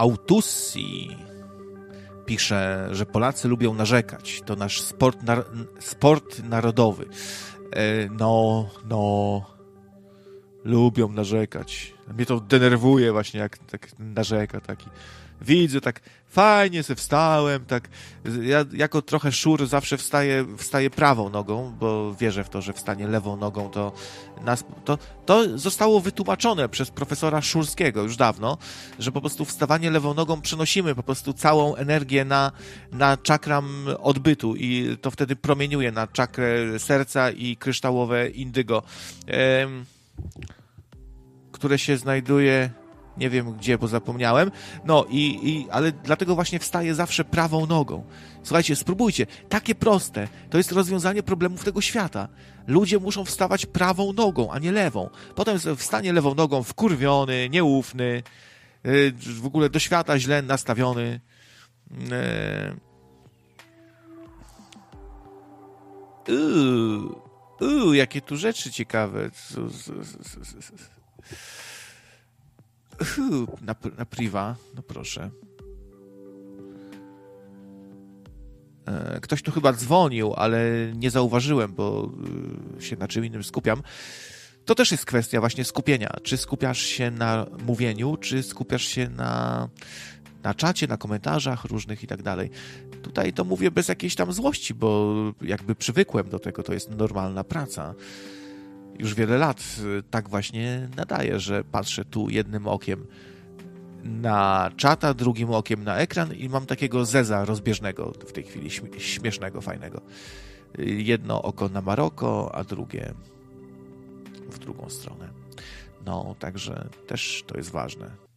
Autussi pisze, że Polacy lubią narzekać. To nasz sport narodowy. Lubią narzekać. Mnie to denerwuje właśnie, jak tak narzeka taki. Widzę, tak fajnie se wstałem, tak. Ja jako trochę szur zawsze wstaję prawą nogą, bo wierzę w to, że wstanie lewą nogą to zostało wytłumaczone przez profesora Szurskiego już dawno, że po prostu wstawanie lewą nogą przenosimy po prostu całą energię na czakram odbytu i to wtedy promieniuje na czakrę serca i kryształowe indygo, które się znajduje... Nie wiem gdzie, bo zapomniałem. No ale dlatego właśnie wstaję zawsze prawą nogą. Słuchajcie, spróbujcie. Takie proste. To jest rozwiązanie problemów tego świata. Ludzie muszą wstawać prawą nogą, a nie lewą. Potem wstanie lewą nogą wkurwiony, nieufny, w ogóle do świata źle nastawiony. Jakie tu rzeczy ciekawe. Na priwa, no proszę. Ktoś tu chyba dzwonił, ale nie zauważyłem, bo się na czym innym skupiam. To też jest kwestia właśnie skupienia. Czy skupiasz się na mówieniu, czy skupiasz się na czacie, na komentarzach różnych i tak dalej. Tutaj to mówię bez jakiejś tam złości, bo jakby przywykłem do tego, to jest normalna praca. Już wiele lat tak właśnie nadaję, że patrzę tu jednym okiem na czata, drugim okiem na ekran i mam takiego zeza rozbieżnego w tej chwili, śmiesznego, fajnego. Jedno oko na Maroko, a drugie w drugą stronę. No, także też to jest ważne.